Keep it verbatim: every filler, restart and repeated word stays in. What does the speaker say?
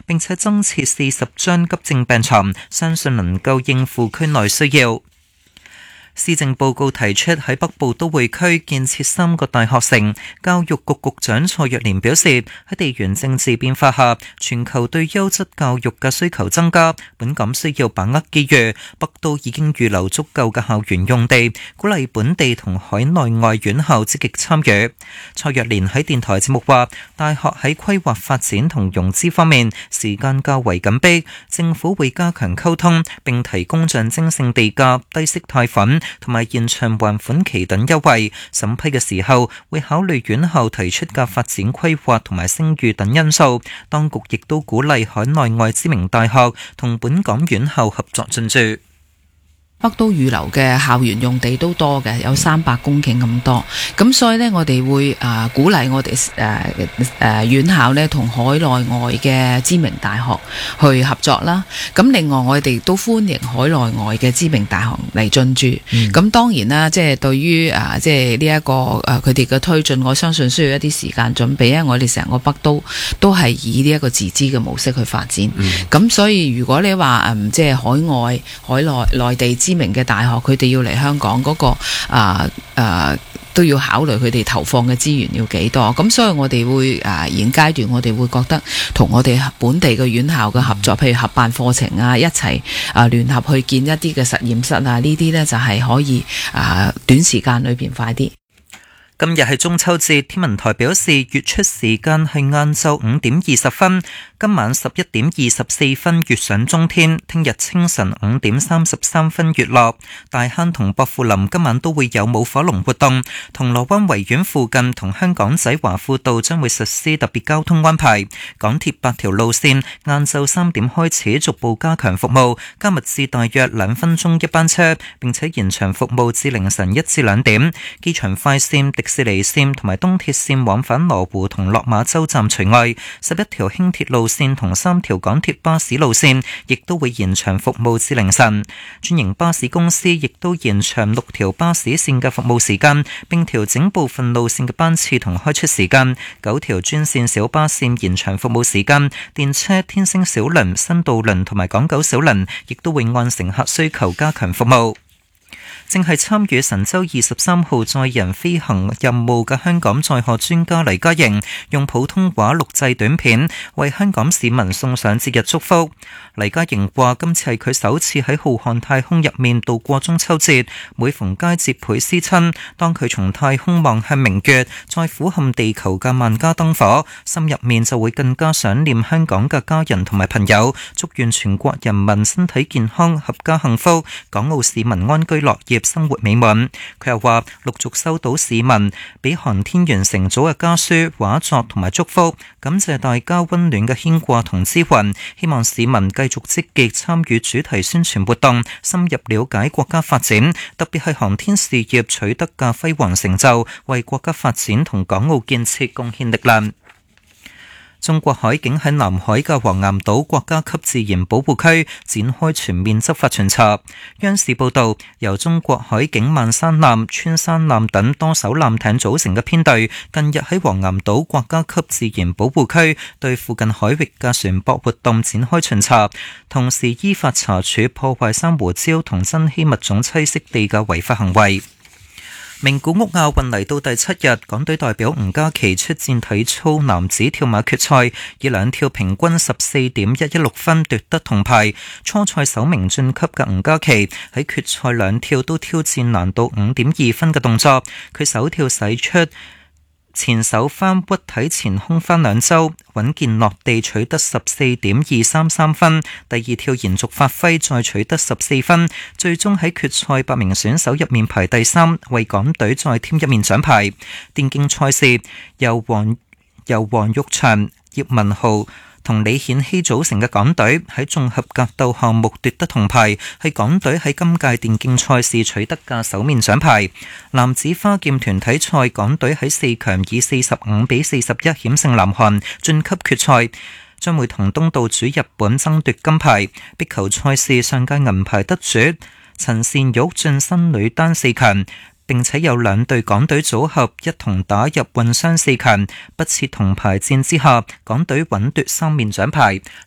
並且增設四十張急症病床，相信能夠應付區內需要。施政報告提出喺北部都會區建設三個大學城。教育局局長蔡若蓮表示，喺地緣政治變化下，全球對優質教育嘅需求增加，本港需要把握機遇。北都已經預留足夠嘅校園用地，鼓勵本地同海內外院校積極參與。蔡若蓮喺電台節目話，大學喺規劃發展同融資方面時間較為緊迫，政府會加強溝通，並提供象徵性地價、低息貸款同埋延長還款期等優惠。審批嘅時候會考慮院校提出嘅發展規劃同埋聲譽等因素。當局亦都鼓勵海內外知名大學同本港院校合作進駐。 北都預留嘅校園用地都多嘅，有三百公頃咁多，咁所以呢，我哋會啊、呃、鼓勵我哋誒誒院校呢同海內外嘅知名大學去合作啦。咁另外我哋都歡迎海內外嘅知名大學嚟進駐。咁、嗯、當然啦，即係對於啊、呃、即係呢一個誒佢哋嘅推進，我相信需要一啲時間準備，因為我哋成個北都都係以呢一個自資嘅模式去發展。咁、嗯、所以如果你話誒、嗯、即係海外海內內地知名嘅大學，佢哋要嚟香港嗰、那個啊啊都要考慮佢哋投放嘅資源要幾多，咁所以我哋會啊現階段我哋會覺得同我哋本地嘅院校嘅合作，譬如合辦課程啊，一齊啊聯合去建一啲嘅實驗室啊，呢啲呢就係可以啊短時間裏邊快啲。 今日係中秋節，天文台表示月出時間係晏晝五點二十分，今晚十一點二十四分月上中天，聽日清晨五點三十三分月落。大坑同薄扶林今晚都會有舞火龍活動，銅鑼灣維園附近同香港仔華富道將會實施特別交通安排。港鐵八條路線晏晝三點開始逐步加強服務，加密至大約兩分鐘一班車，並且延長服務至凌晨一至兩點。機場快線、迪士尼線同埋東鐵線往返羅湖同落馬洲站除外，十一條輕鐵路線同三條港鐵巴士路線亦都會延長服務至凌晨。專營巴士公司亦都延長六條巴士線嘅服務時間，並調整部分路線嘅班次同開出時間。九條專線小巴線延長服務時間，電車、天星小輪、新渡輪同埋港九小輪亦都會按乘客需求加強服務。正係參與神舟二十三號載人飛行任務嘅香港載荷專家黎嘉瑩，用普通話錄製短片，為香港市民送上節日祝福。黎嘉瑩話：今次係佢首次喺浩瀚太空入面度過中秋節，每逢佳節倍思親。當佢從太空望向明月，再俯瞰地球嘅萬家燈火，心入面就會更加想念香港嘅家人同埋朋友。祝願全國人民身體健康、合家幸福，港澳市民安居樂業，生活美滿。佢又話陸續收到市民俾航天員乘組嘅家書、畫作同埋祝福，感謝大家溫暖嘅牽掛同支援，希望市民繼續積極參與主題宣傳活動，深入了解國家發展，特別係航天事業取得嘅輝煌成就，為國家發展同港澳建設貢獻力量。中國海警喺南海嘅黃岩島國家級自然保護區展開全面執法巡查。央視報道，由中國海警萬山艦、穿山艦等多艘艦艇組成嘅編隊，近日喺黃岩島國家級自然保護區對附近海域嘅船舶活動展開巡查，同時依法查處破壞珊瑚礁同珍稀物種棲息地嘅違法行為。名古屋亞運嚟到第七日，港隊代表吳家琪出戰體操男子跳馬決賽，以兩跳平均十四點一一六分奪得銅牌。初賽首名晉級嘅吳家琪喺決賽兩跳都挑戰難度五點二分嘅動作，佢首跳使出前手翻屈體前空翻兩周，穩健落地取得十四點二三三分。第二跳延續發揮，再取得十四分，最終喺決賽八名選手入面排第三，為港隊再添一面獎牌。電競賽事由黃由黃玉祥、葉文豪同李顯希組成嘅港隊喺綜合格鬥項目奪得銅牌，係港隊喺今屆電競賽事取得嘅首面獎牌。男子花劍團體賽，港隊喺四強以四十五比四十一險勝南韓，晉級決賽，將會同東道主日本爭奪金牌。壁球賽事上屆銀牌得主陳善玉晉身女單四強，並且有兩隊港隊組合一同打入混雙四強，不設銅牌戰之下，港隊穩奪三面獎牌。